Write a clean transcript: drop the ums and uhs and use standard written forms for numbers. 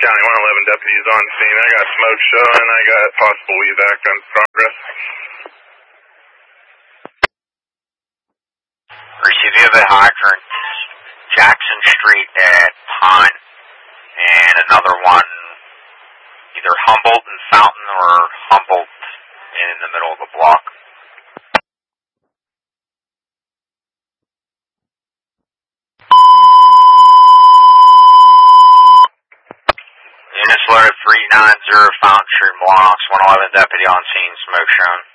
County 111 deputies on scene. I got smoke showing. I got possible evac on progress. Receive the other hydrant, Jackson Street at Pine, and another one, either Humboldt and Fountain or Humboldt in the middle of the block. Units loaded 390 Fountain Street, Milanox 111 deputy on scene, smoke shown.